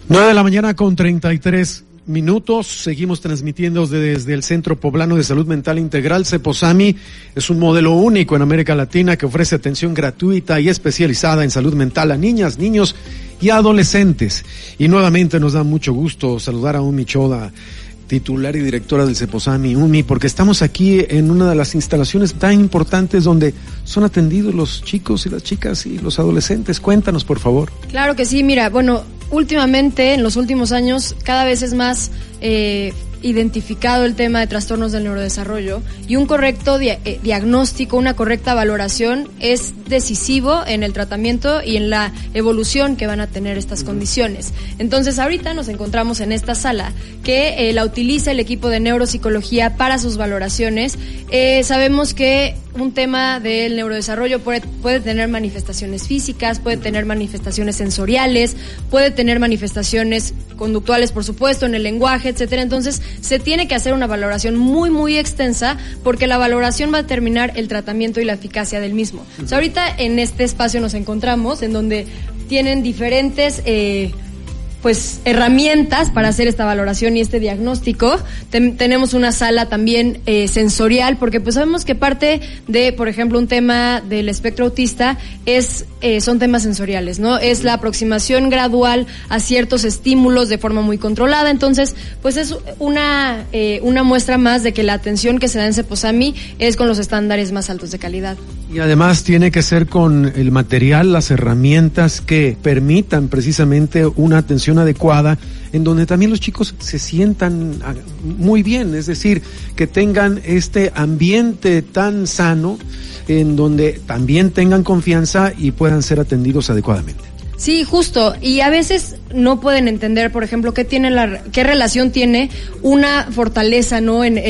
9:33 a.m. Seguimos transmitiendo desde el Centro Poblano de Salud Mental Integral. CEPOSAMI es un modelo único en América Latina que ofrece atención gratuita y especializada en salud mental a niñas, niños y adolescentes. Y nuevamente nos da mucho gusto saludar a Umi Choda, titular y directora del CEPOSAMI. Umi, porque estamos aquí en una de las instalaciones tan importantes donde son atendidos los chicos y las chicas y los adolescentes. Cuéntanos, por favor. Claro que sí, mira, últimamente, en los últimos años, cada vez es más identificado el tema de trastornos del neurodesarrollo, y un correcto diagnóstico, una correcta valoración es decisivo en el tratamiento y en la evolución que van a tener estas condiciones. Entonces, ahorita nos encontramos en esta sala que la utiliza el equipo de neuropsicología para sus valoraciones. Sabemos que un tema del neurodesarrollo puede tener manifestaciones físicas, puede tener manifestaciones sensoriales, puede tener manifestaciones conductuales, por supuesto, en el lenguaje, etcétera. Entonces, se tiene que hacer una valoración muy, muy extensa, porque la valoración va a determinar el tratamiento y la eficacia del mismo. O sea, ahorita en este espacio nos encontramos en donde tienen diferentes herramientas para hacer esta valoración y este diagnóstico. Tenemos una sala también sensorial, porque pues sabemos que parte de, por ejemplo, un tema del espectro autista son temas sensoriales, ¿no? Es la aproximación gradual a ciertos estímulos de forma muy controlada. Entonces, pues es una muestra más de que la atención que se da en CEPOSAMI es con los estándares más altos de calidad. Y además tiene que ser con el material, las herramientas que permitan precisamente una atención adecuada, en donde también los chicos se sientan muy bien, es decir, que tengan este ambiente tan sano, en donde también tengan confianza y puedan ser atendidos adecuadamente. Sí, justo, y a veces no pueden entender, por ejemplo, qué relación tiene una fortaleza, ¿no?, en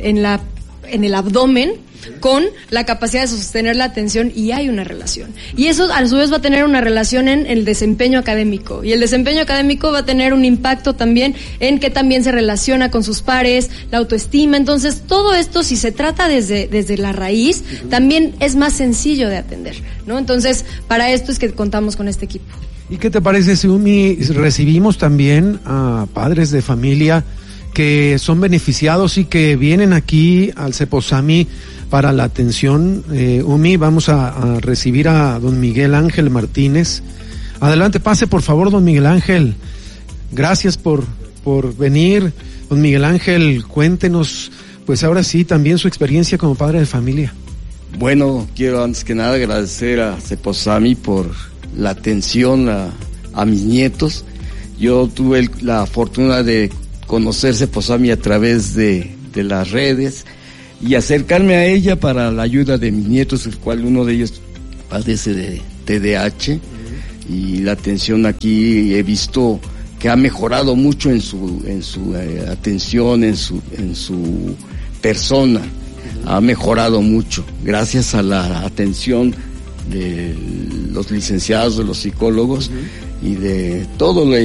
el abdomen con la capacidad de sostener la atención, y hay una relación. Y eso a su vez va a tener una relación en el desempeño académico, y el desempeño académico va a tener un impacto también en que también se relaciona con sus pares, la autoestima. Entonces, todo esto, si se trata desde la raíz, también es más sencillo de atender, ¿no? Entonces, para esto es que contamos con este equipo. ¿Y qué te parece, Umi? Recibimos también a padres de familia que son beneficiados y que vienen aquí al CEPOSAMI para la atención. Umi, vamos a recibir a don Miguel Ángel Martínez. Adelante, pase por favor, don Miguel Ángel. Gracias por venir. Don Miguel Ángel, cuéntenos, pues ahora sí, también su experiencia como padre de familia. Bueno, quiero antes que nada agradecer a CEPOSAMI por la atención a mis nietos. Yo tuve la fortuna de conocer CEPOSAMI a través de las redes y acercarme a ella para la ayuda de mis nietos, el cual uno de ellos padece de TDAH, y la atención aquí he visto que ha mejorado mucho en su atención, en su persona, ha mejorado mucho gracias a la atención de los licenciados, de los psicólogos, y de todo lo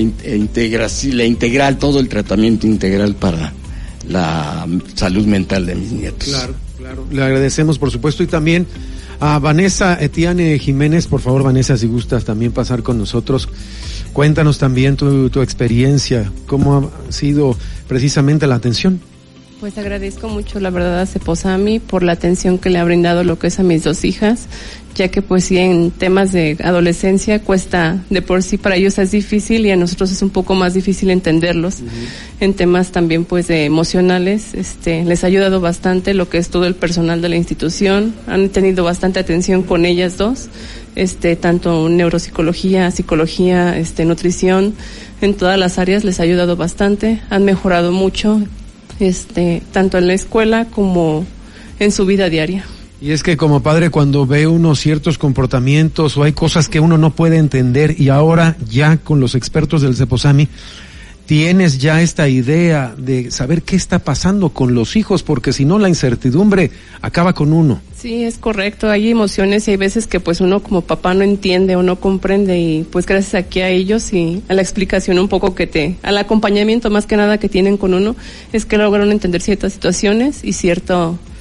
integral, todo el tratamiento integral para la salud mental de mis nietos. Claro. Le agradecemos, por supuesto, y también a Vanessa Etienne Jiménez. Por favor, Vanessa, si gustas también pasar con nosotros. Cuéntanos también tu experiencia, cómo ha sido precisamente la atención. Pues agradezco mucho, la verdad, a CEPOSAMI por la atención que le ha brindado lo que es a mis dos hijas, ya que pues sí, en temas de adolescencia cuesta, de por sí para ellos es difícil y a nosotros es un poco más difícil entenderlos. En temas también pues de emocionales, les ha ayudado bastante lo que es todo el personal de la institución, han tenido bastante atención con ellas dos, tanto neuropsicología, psicología, nutrición, en todas las áreas les ha ayudado bastante, han mejorado mucho, tanto en la escuela como en su vida diaria. Y es que como padre, cuando ve uno ciertos comportamientos o hay cosas que uno no puede entender, y ahora ya con los expertos del CEPOSAMI tienes ya esta idea de saber qué está pasando con los hijos, porque si no la incertidumbre acaba con uno. Sí, es correcto, hay emociones y hay veces que pues uno como papá no entiende o no comprende, y pues gracias aquí a ellos y a la explicación un poco al acompañamiento más que nada que tienen con uno, es que lograron entender ciertas situaciones y cierto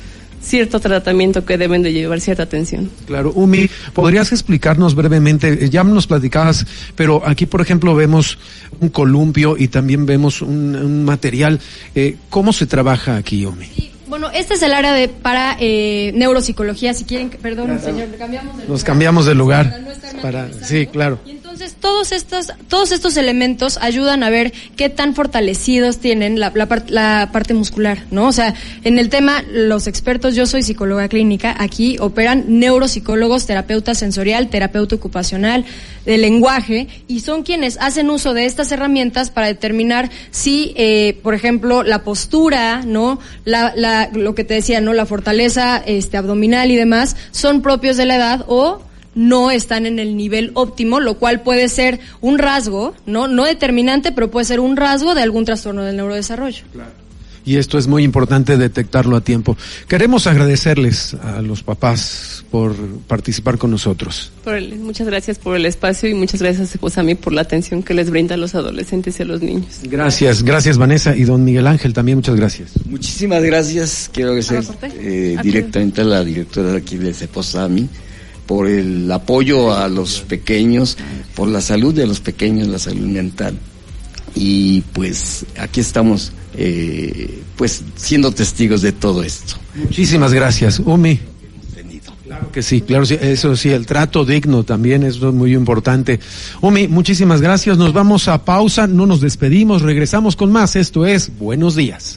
cierto tratamiento que deben de llevar cierta atención. Claro, Umi, ¿podrías explicarnos brevemente? Ya nos platicabas, pero aquí, por ejemplo, vemos un columpio y también vemos un material. ¿Cómo se trabaja aquí, Umi? Sí, bueno, este es el área para neuropsicología. Si quieren, perdón, señor, nos cambiamos de lugar. Sí, claro. Y entonces todos estos elementos ayudan a ver qué tan fortalecidos tienen la parte muscular, ¿no? O sea, en el tema, los expertos, yo soy psicóloga clínica, aquí operan neuropsicólogos, terapeuta sensorial, terapeuta ocupacional, de lenguaje, y son quienes hacen uso de estas herramientas para determinar si, por ejemplo, la postura, ¿no? Lo que te decía, ¿no? La fortaleza abdominal y demás son propios de la edad o no están en el nivel óptimo, lo cual puede ser un rasgo, no determinante, pero puede ser un rasgo de algún trastorno del neurodesarrollo. Claro. Y esto es muy importante detectarlo a tiempo. Queremos agradecerles a los papás por participar con nosotros. Muchas gracias por el espacio y muchas gracias, Ceposami, por la atención que les brinda a los adolescentes y a los niños. Gracias Vanessa y don Miguel Ángel también, muchas gracias. Muchísimas gracias. Quiero agradecer directamente a la directora de aquí de Ceposami por el apoyo a los pequeños, por la salud de los pequeños, la salud mental. Y pues aquí estamos pues siendo testigos de todo esto. Muchísimas gracias, Umi. Claro que sí, eso sí, el trato digno también es muy importante. Umi, muchísimas gracias, nos vamos a pausa, no nos despedimos, regresamos con más, esto es Buenos Días.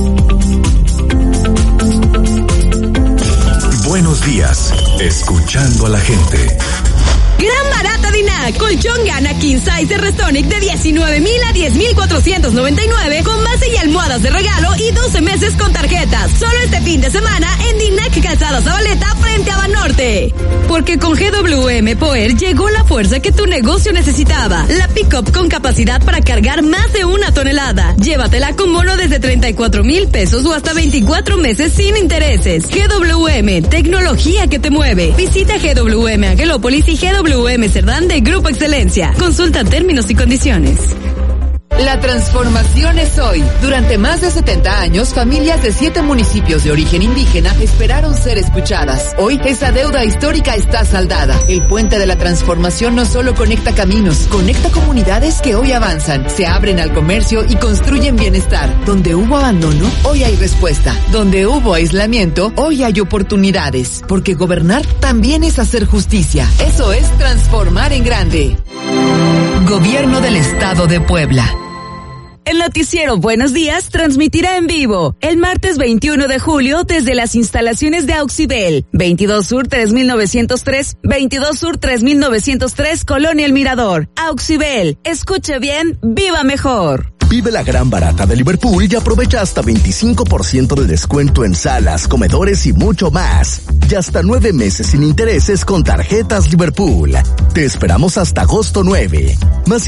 Buenos días, escuchando a la gente. Gran barata Dinac, colchón Gana King Size de Restonic de 19,000 a 10,499 con base y almohadas de regalo y 12 meses con tarjetas. Solo este fin de semana en Dinac Calzada Zabaleta frente a Banorte. Porque con GWM Power llegó la fuerza que tu negocio necesitaba. La pick-up con capacidad para cargar más de 1 tonelada. Llévatela con bono desde 34,000 pesos o hasta 24 meses sin intereses. GWM, tecnología que te mueve. Visita GWM Angelópolis y GWM Cerdán de Grupo Excelencia. Consulta términos y condiciones. La transformación es hoy. Durante más de 70 años, familias de 7 municipios de origen indígena esperaron ser escuchadas. Hoy, esa deuda histórica está saldada. El puente de la transformación no solo conecta caminos, conecta comunidades que hoy avanzan, se abren al comercio y construyen bienestar. Donde hubo abandono, hoy hay respuesta. Donde hubo aislamiento, hoy hay oportunidades. Porque gobernar también es hacer justicia. Eso es transformar en grande. Gobierno del Estado de Puebla. El noticiero Buenos Días transmitirá en vivo el martes 21 de julio desde las instalaciones de Auxibel, 22 Sur 3903, 22 Sur 3903, Colonia El Mirador. Auxibel, escuche bien, viva mejor. Vive la gran barata de Liverpool y aprovecha hasta 25% de descuento en salas, comedores y mucho más. Y hasta 9 meses sin intereses con tarjetas Liverpool. Te esperamos hasta agosto 9. Más